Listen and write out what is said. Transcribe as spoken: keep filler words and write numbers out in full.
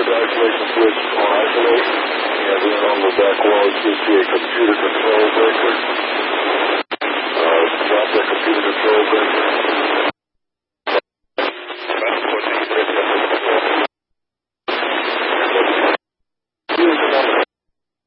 isolation switch on isolate, and then on the back wall you should see a computer control breaker.